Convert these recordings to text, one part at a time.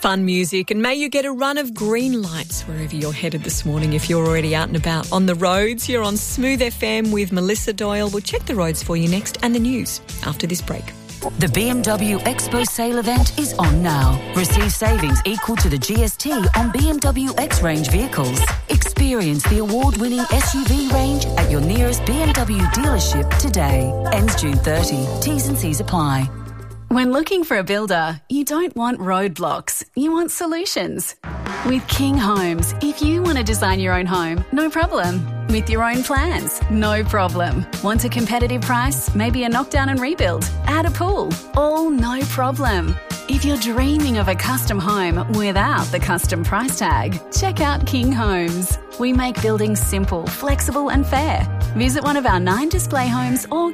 fun music, and may you get a run of green lights wherever you're headed this morning. If you're already out and about on the roads, you're on Smooth FM with Melissa Doyle. We'll check the roads for you next and the news after this break. The BMW Expo sale event is on now. Receive savings equal to the GST on BMW X-Range vehicles. Experience the award-winning SUV range at your nearest BMW dealership today. Ends June 30. T's and C's apply. When looking for a builder, you don't want roadblocks, you want solutions. With King Homes, if you want to design your own home, no problem. With your own plans, no problem. Want a competitive price? Maybe a knockdown and rebuild? Add a pool? All no problem. If you're dreaming of a custom home without the custom price tag, check out King Homes. We make building simple, flexible and fair. Visit one of our 9 display homes or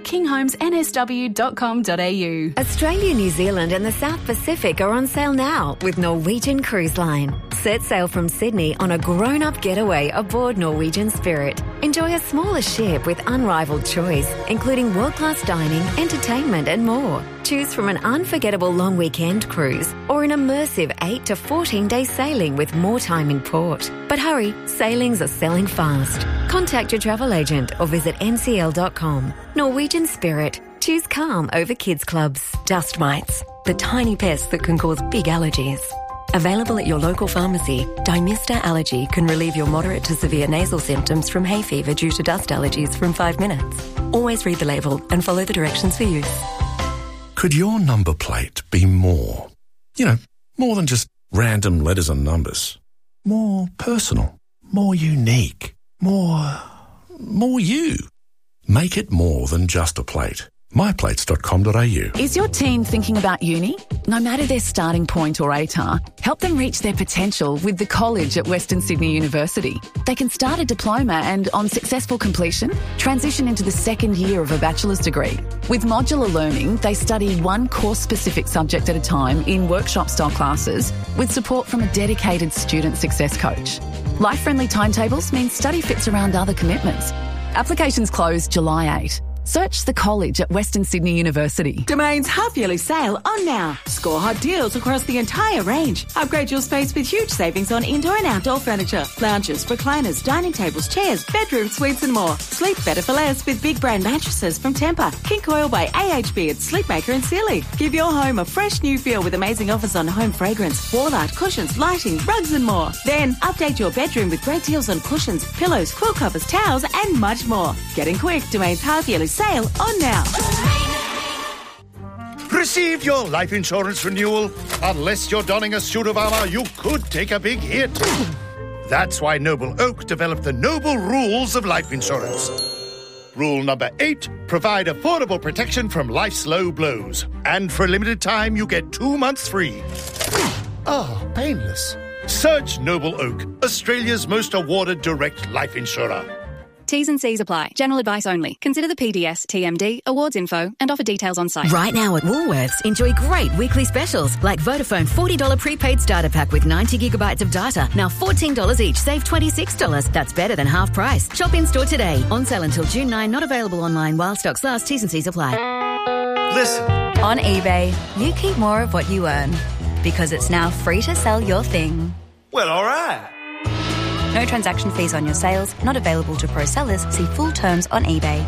kinghomesnsw.com.au. Australia, New Zealand and the South Pacific are on sale now with Norwegian Cruise Line. Set sail from Sydney on a grown-up getaway aboard Norwegian Spirit. Enjoy a smaller ship with unrivaled choice, including world-class dining, entertainment and more. Choose from an unforgettable long weekend cruise or an immersive 8 to 14-day sailing with more time in port. But hurry, sailings are selling fast. Contact your travel agent or visit ncl.com. Norwegian Spirit. Choose calm over kids clubs. Dust mites, the tiny pests that can cause big allergies. Available at your local pharmacy, Dymista Allergy can relieve your moderate to severe nasal symptoms from hay fever due to dust allergies from 5 minutes. Always read the label and follow the directions for use. Could your number plate be more? You know, more than just random letters and numbers. More personal, more unique, more you. Make it more than just a plate. myplates.com.au. Is your teen thinking about uni? No matter their starting point or ATAR, help them reach their potential with the college at Western Sydney University. They can start a diploma and, on successful completion, transition into the second year of a bachelor's degree. With modular learning, they study one course-specific subject at a time in workshop-style classes with support from a dedicated student success coach. Life-friendly timetables mean study fits around other commitments. Applications close July 8. Search the college at Western Sydney University. Domain's half-yearly sale on now. Score hot deals across the entire range. Upgrade your space with huge savings on indoor and outdoor furniture, lounges, recliners, dining tables, chairs, bedroom suites and more. Sleep better for less with big brand mattresses from Tempur, King Coil by AHB at Sleepmaker and Sealy. Give your home a fresh new feel with amazing offers on home fragrance, wall art, cushions, lighting, rugs and more. Then update your bedroom with great deals on cushions, pillows, quilt covers, towels and much more. Getting quick, Domain's half-yearly sale on now. Receive your life insurance renewal. Unless you're donning a suit of armour, you could take a big hit. That's why Noble Oak developed the Noble Rules of Life Insurance. Rule number 8, provide affordable protection from life's low blows. And for a limited time, you get 2 months free. Oh, painless. Search Noble Oak, Australia's most awarded direct life insurer. T's and C's apply. General advice only. Consider the PDS, TMD, awards info and offer details on site. Right now at Woolworths, enjoy great weekly specials like Vodafone $40 prepaid starter pack with 90 gigabytes of data. Now $14 each, save $26. That's better than half price. Shop in-store today. On sale until June 9, not available online while stocks last. T's and C's apply. Listen. On eBay, you keep more of what you earn because it's now free to sell your thing. Well, all right. No transaction fees on your sales, not available to pro sellers. See full terms on eBay.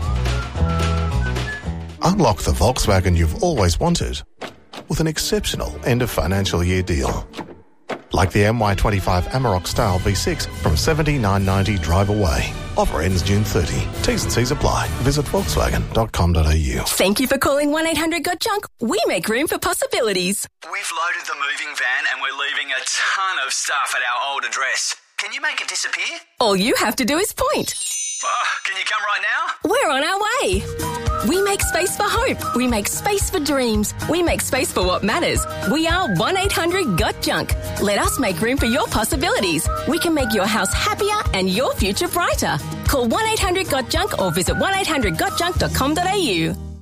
Unlock the Volkswagen you've always wanted with an exceptional end of financial year deal. Like the MY25 Amarok Style V6 from $79.90 drive away. Offer ends June 30. T's and C's apply. Visit Volkswagen.com.au. Thank you for calling 1-800-GOT-JUNK. We make room for possibilities. We've loaded the moving van and we're leaving a ton of stuff at our old address. Can you make it disappear? All you have to do is point. Can you come right now? We're on our way. We make space for hope. We make space for dreams. We make space for what matters. We are 1-800-GOT-JUNK. Let us make room for your possibilities. We can make your house happier and your future brighter. Call 1-800-GOT-JUNK or visit 1-800-GOTJUNK.com.au.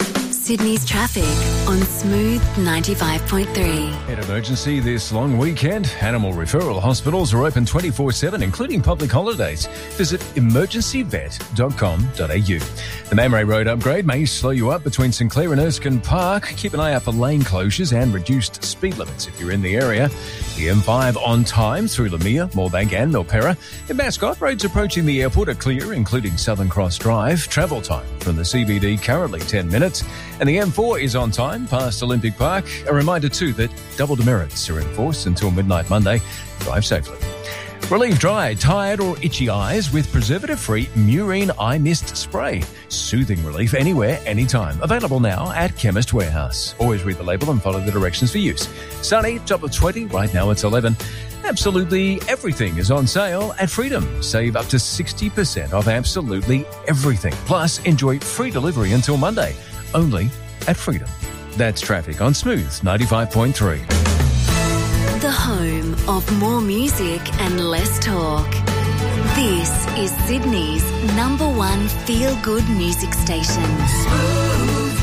Sydney's traffic on Smooth 95.3. In emergency this long weekend, animal referral hospitals are open 24/7, including public holidays. Visit emergencyvet.com.au. The Mamre Road upgrade may slow you up between St Clair and Erskine Park. Keep an eye out for lane closures and reduced speed limits if you're in the area. The M5 on time through Lamia, Moorebank and Milperra. In Mascot, roads approaching the airport are clear, including Southern Cross Drive. Travel time from the CBD currently 10 minutes. And the M4 is on time past Olympic Park. A reminder too that double demerits are in force until midnight Monday. Drive safely. Relieve dry, tired or itchy eyes with preservative-free Murine Eye Mist Spray. Soothing relief anywhere, anytime. Available now at Chemist Warehouse. Always read the label and follow the directions for use. Sunny, top of 20. Right now it's 11. Absolutely everything is on sale at Freedom. Save up to 60% off absolutely everything. Plus, enjoy free delivery until Monday. Only at Freedom. That's traffic on Smooth 95.3. The home of more music and less talk. This is Sydney's number one feel-good music station. Smooth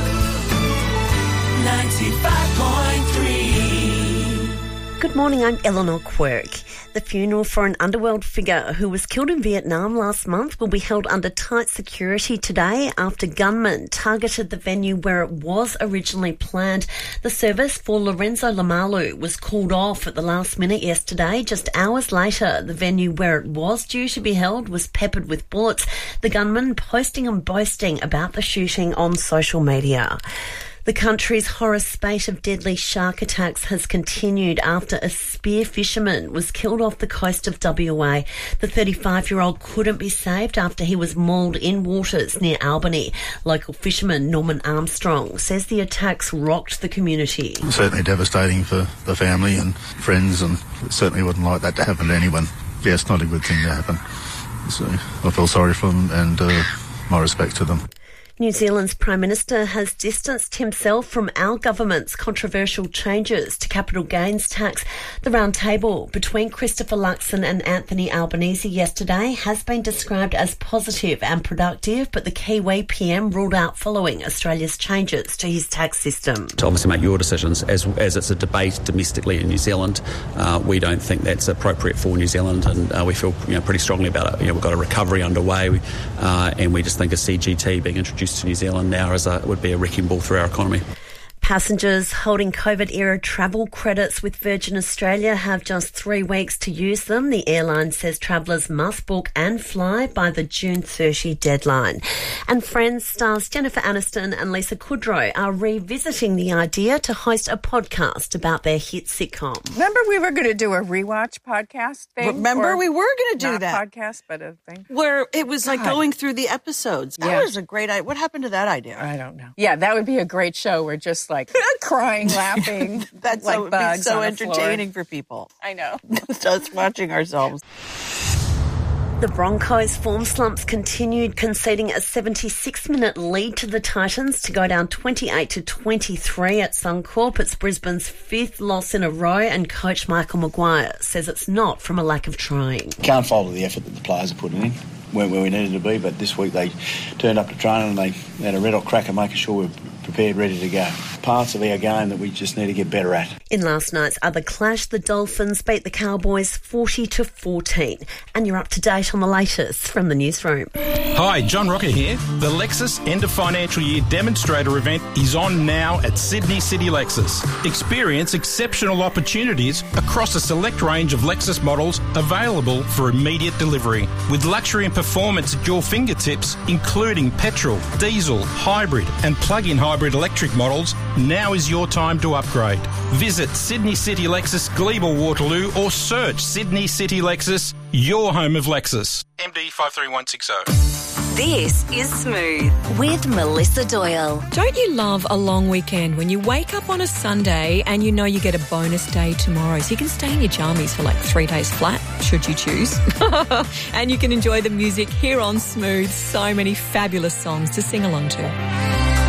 95.3. Good morning, I'm Eleanor Quirk. The funeral for an underworld figure who was killed in Vietnam last month will be held under tight security today after gunmen targeted the venue where it was originally planned. The service for Lorenzo Lamalu was called off at the last minute yesterday. Just hours later, the venue where it was due to be held was peppered with bullets, the gunmen posting and boasting about the shooting on social media. The country's horror spate of deadly shark attacks has continued after a spear fisherman was killed off the coast of WA. The 35-year-old couldn't be saved after he was mauled in waters near Albany. Local fisherman Norman Armstrong says the attacks rocked the community. Certainly devastating for the family and friends, and certainly wouldn't like that to happen to anyone. Yeah, it's not a good thing to happen. So I feel sorry for them and my respect to them. New Zealand's Prime Minister has distanced himself from our government's controversial changes to capital gains tax. The round table between Christopher Luxon and Anthony Albanese yesterday has been described as positive and productive, but the Kiwi PM ruled out following Australia's changes to his tax system. To obviously make your decisions as it's a debate domestically in New Zealand. We don't think that's appropriate for New Zealand, and we feel pretty strongly about it. We've got a recovery underway, and we just think a CGT being introduced to New Zealand now would be a wrecking ball for our economy. Passengers holding COVID-era travel credits with Virgin Australia have just 3 weeks to use them. The airline says travellers must book and fly by the June 30 deadline. And Friends stars Jennifer Aniston and Lisa Kudrow are revisiting the idea to host a podcast about their hit sitcom. Remember we were going to do a rewatch podcast thing? Remember we were going to do not that. podcast, but a thing. Where it was like going through the episodes. That was a great idea. What happened to that idea? I don't know. Yeah, that would be a great show. We're just like crying, laughing. That's like bugs so on entertaining for people. I know. Just us watching ourselves. The Broncos' form slumps continued, conceding a 76-minute lead to the Titans to go down 28-23 at Suncorp. It's Brisbane's 5th loss in a row, and coach Michael Maguire says it's not from a lack of trying. Can't fault the effort that the players are putting in. Weren't where we needed to be, but this week they turned up to training and they had a red-hot crack at making sure we're prepared, ready to go. Parts of our game that we just need to get better at. In last night's other clash, the Dolphins beat the Cowboys 40-14. And you're up to date on the latest from the newsroom. Hi, John Rocker here. The Lexus End of Financial Year Demonstrator event is on now at Sydney City Lexus. Experience exceptional opportunities across a select range of Lexus models available for immediate delivery. With luxury and performance at your fingertips, including petrol, diesel, hybrid and plug-in hybrid electric models, now is your time to upgrade. Visit Sydney City Lexus, Glebe, Waterloo, or search Sydney City Lexus, your home of Lexus. MD 53160. This is Smooth with Melissa Doyle. Don't you love a long weekend when you wake up on a Sunday and you know you get a bonus day tomorrow, so you can stay in your jammies for like 3 days flat, should you choose. And you can enjoy the music here on Smooth. So many fabulous songs to sing along to.